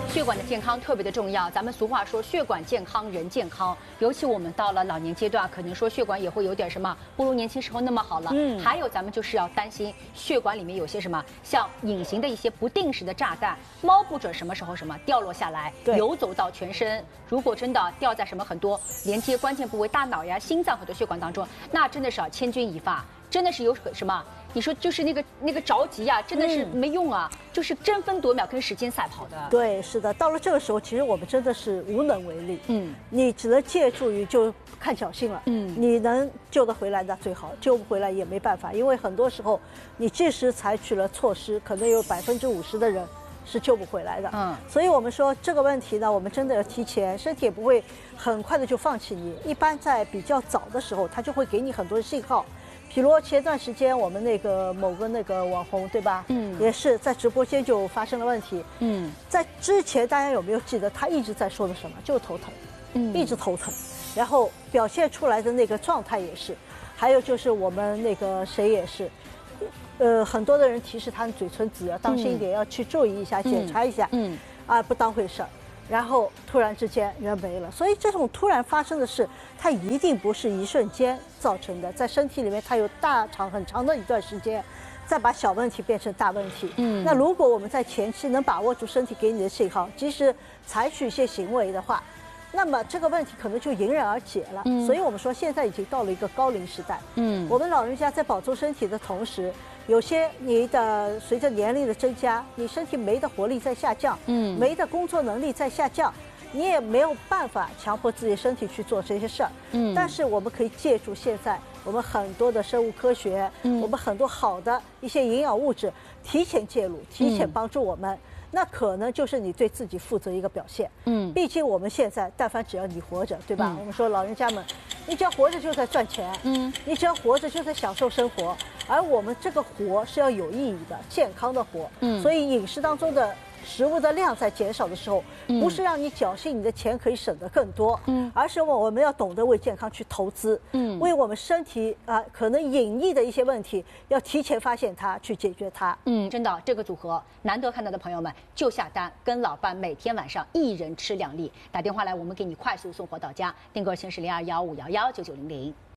血管的健康特别的重要。咱们俗话说，血管健康人健康。尤其我们到了老年阶段，可能说血管也会有点什么，不如年轻时候那么好了。还有咱们就是要担心血管里面有些什么，像隐形的一些不定时的炸弹，摸不准什么时候什么掉落下来，游走到全身。如果真的掉在什么很多连接关键部位，大脑呀、心脏很多血管当中，那真的是千钧一发，真的是有什么？你说就是那个着急呀，真的是没用啊，就是争分夺秒跟时间赛跑的。 对，是的，到了这个时候，其实我们真的是无能为力。你只能借助于就看侥幸了。你能救得回来那最好，救不回来也没办法，因为很多时候你即使采取了措施，可能有50%的人是救不回来的。所以我们说这个问题呢，我们真的要提前，身体也不会很快的就放弃你。一般在比较早的时候，它就会给你很多信号。比如前段时间我们那个某个那个网红，对吧？也是在直播间就发生了问题。在之前大家有没有记得他一直在说的什么？就是头疼，一直头疼，然后表现出来的那个状态也是。还有就是我们那个谁也是，很多的人提示他的嘴唇紫，当心一点，要去注意一下，检查一下。不当回事儿。然后突然之间人没了，所以这种突然发生的事，它一定不是一瞬间造成的，在身体里面它有很长的一段时间，再把小问题变成大问题。那如果我们在前期能把握住身体给你的信号，及时采取一些行为的话，那么这个问题可能就迎刃而解了。所以我们说现在已经到了一个高龄时代。我们老人家在保重身体的同时，有些你的随着年龄的增加，你身体酶的活力在下降，酶的工作能力在下降，你也没有办法强迫自己身体去做这些事儿。但是我们可以借助现在我们很多的生物科学，我们很多好的一些营养物质，提前介入，提前帮助我们。那可能就是你对自己负责一个表现。毕竟我们现在，但凡只要你活着，对吧？我们说老人家们，你只要活着就在赚钱，你只要活着就在享受生活。而我们这个活是要有意义的、健康的活。所以饮食当中的食物的量在减少的时候，不是让你侥幸你的钱可以省得更多，而是我们要懂得为健康去投资，为我们身体可能隐匿的一些问题，要提前发现它，去解决它。 真的，这个组合难得看到的朋友们就下单，跟老伴每天晚上1人吃2粒，打电话来我们给你快速送货到家，订购先是0215119900。